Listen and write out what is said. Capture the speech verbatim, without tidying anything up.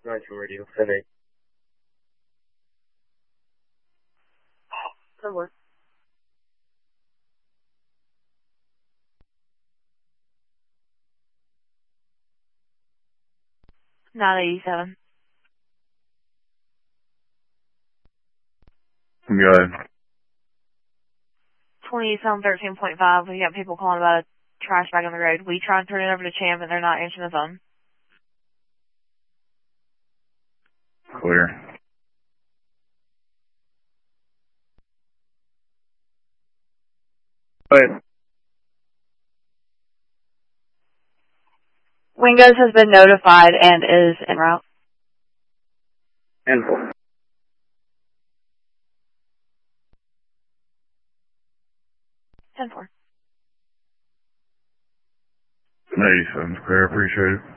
Nine from radio. Ten eight. Ten four. Nine eighty seven. Go ahead. Twenty seven thirteen point five. We got people calling about a trash bag on the road. We tried to turn it over to Champ, and they're not answering the phone. Clear. Go ahead. Wingos has been notified and is en route. ten four. ten four. eighty-seven's clear. Appreciate it.